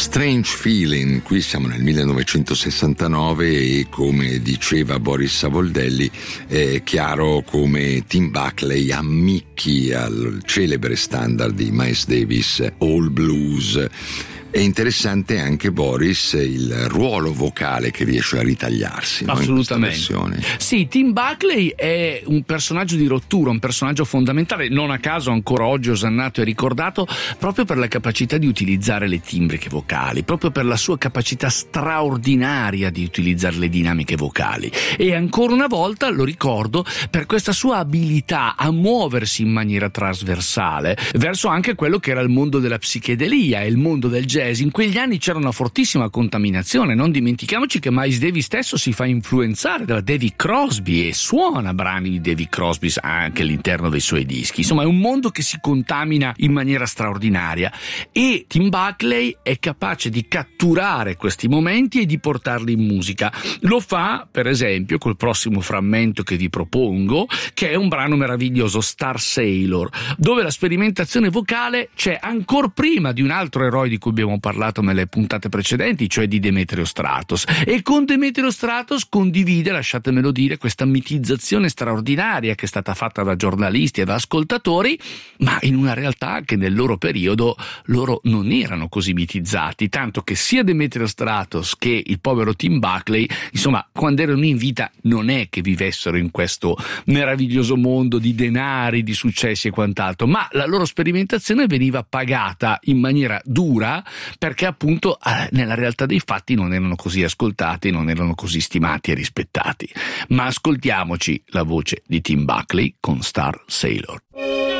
Strange Feeling, qui siamo nel 1969 e come diceva Boris Savoldelli è chiaro come Tim Buckley ammicchi al celebre standard di Miles Davis All Blues. È interessante anche, Boris, il ruolo vocale che riesce a ritagliarsi. Assolutamente. No, sì, Tim Buckley è un personaggio di rottura, un personaggio fondamentale, non a caso ancora oggi osannato e ricordato proprio per la capacità di utilizzare le timbriche vocali, proprio per la sua capacità straordinaria di utilizzare le dinamiche vocali, e ancora una volta, lo ricordo, per questa sua abilità a muoversi in maniera trasversale verso anche quello che era il mondo della psichedelia e il mondo del jazz. In quegli anni c'era una fortissima contaminazione, non dimentichiamoci che Miles Davis stesso si fa influenzare da David Crosby e suona brani di David Crosby anche all'interno dei suoi dischi. Insomma, è un mondo che si contamina in maniera straordinaria e Tim Buckley è capace di catturare questi momenti e di portarli in musica. Lo fa, per esempio, col prossimo frammento che vi propongo, che è un brano meraviglioso, Star Sailor, dove la sperimentazione vocale c'è ancor prima di un altro eroe di cui abbiamo parlato nelle puntate precedenti, cioè di Demetrio Stratos, e con Demetrio Stratos condivide, lasciatemelo dire, questa mitizzazione straordinaria che è stata fatta da giornalisti e da ascoltatori, ma in una realtà che nel loro periodo loro non erano così mitizzati, tanto che sia Demetrio Stratos che il povero Tim Buckley, insomma, quando erano in vita non è che vivessero in questo meraviglioso mondo di denari, di successi e quant'altro, ma la loro sperimentazione veniva pagata in maniera dura perché appunto nella realtà dei fatti non erano così ascoltati, non erano così stimati e rispettati. Ma ascoltiamoci la voce di Tim Buckley con Star Sailor.